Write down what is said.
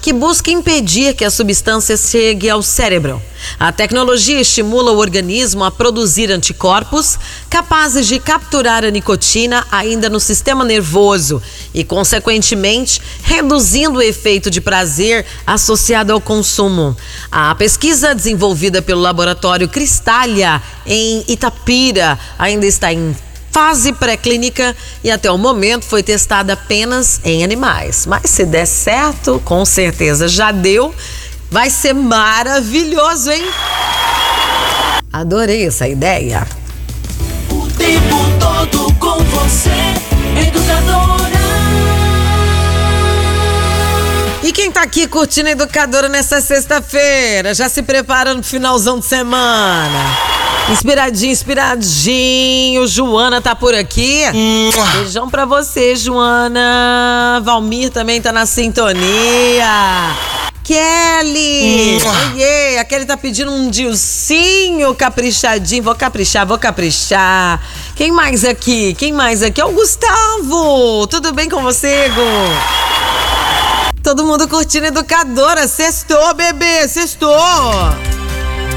que busca impedir que a substância chegue ao cérebro. A tecnologia estimula o organismo a produzir anticorpos capazes de capturar a nicotina ainda no sistema nervoso e, consequentemente, reduzindo o efeito de prazer associado ao consumo. A pesquisa desenvolvida pelo laboratório Cristália, em Itapira, ainda está em fase pré-clínica e até o momento foi testada apenas em animais. Mas se der certo, com certeza já deu, vai ser maravilhoso, hein? Adorei essa ideia. O tempo todo com você, Educadora. E quem tá aqui curtindo a Educadora nessa sexta-feira? Já se preparando pro finalzão de semana? Inspiradinho. Joana tá por aqui. Beijão pra você, Joana. Valmir também tá na sintonia. Kelly! Oiê, a Kelly tá pedindo um dilcinho caprichadinho. Vou caprichar. Quem mais aqui? É o Gustavo. Tudo bem com você, Gu? Todo mundo curtindo Educadora. Sextou, bebê, sextou.